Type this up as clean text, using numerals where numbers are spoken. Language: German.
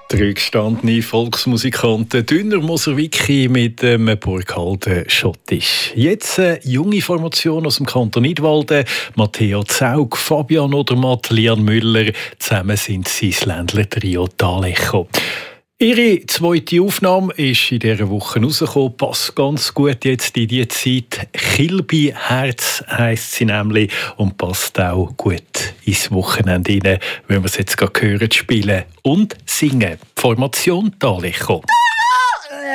Drei gestandene Volksmusikanten, Dünner Moser-Wicki mit dem Burghalden Schottisch. Jetzt eine junge Formation aus dem Kanton Nidwalden. Matteo Zaug, Fabian Odermatt, Lian Müller. Zusammen sind sie das Ländler-Trio D'Alecho. Ihre zweite Aufnahme ist in dieser Woche rausgekommen. Passt ganz gut jetzt in die Zeit. «Kilby Herz» heisst sie nämlich und passt auch gut ins Wochenende rein, wenn wir es jetzt gerade hören, spielen und singen. Formation D'Alecho.